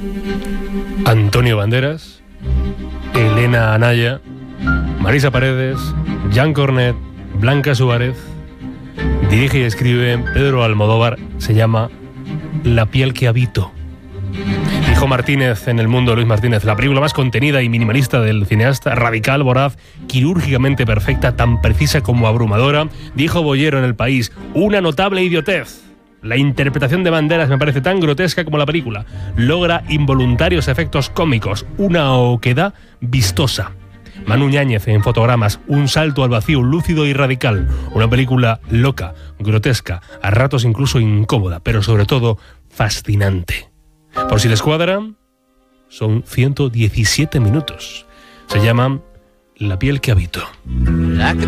Antonio Banderas, Elena Anaya, Marisa Paredes, Jan Cornet, Blanca Suárez. Dirige y escribe Pedro Almodóvar. Se llama La piel que habito. Dijo Martínez en El Mundo, Luis Martínez, la película más contenida y minimalista del cineasta, radical, voraz, quirúrgicamente perfecta, tan precisa como abrumadora. Dijo Boyero en El País, una notable idiotez. La interpretación de Banderas me parece tan grotesca como la película. Logra involuntarios efectos cómicos, una oquedad vistosa. Manu Ñáñez en Fotogramas, un salto al vacío lúcido y radical. Una película loca, grotesca, a ratos incluso incómoda, pero sobre todo fascinante. Por si les cuadra, son 117 minutos. Se llama La piel que habito.